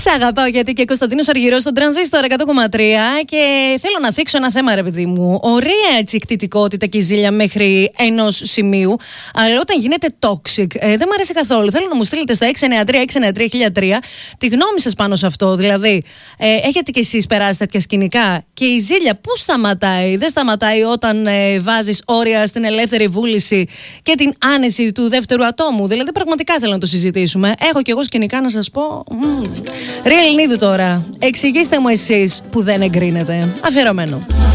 Σ' αγαπάω γιατί και Κωνσταντίνος Αργυρός στον Τρανζίστορ 100,3 και θέλω να θίξω ένα θέμα, ρε παιδί μου. Ωραία έτσι εκτιτικότητα και ζήλια μέχρι ενός σημείου, αλλά όταν γίνεται toxic, δεν μου αρέσει καθόλου. Θέλω να μου στείλετε στο 693-693-1003 τη γνώμη σας πάνω σε αυτό. Δηλαδή, έχετε κι εσείς περάσει τέτοια σκηνικά και η ζήλια πού σταματάει? Δεν σταματάει όταν βάζεις όρια στην ελεύθερη βούληση και την άνεση του δεύτερου ατόμου? Δηλαδή, πραγματικά θέλω να το συζητήσουμε. Έχω κι εγώ σκηνικά να σας πω. Real Need τώρα. Εξηγήστε μου εσείς που δεν εγκρίνετε. Αφιερωμένο.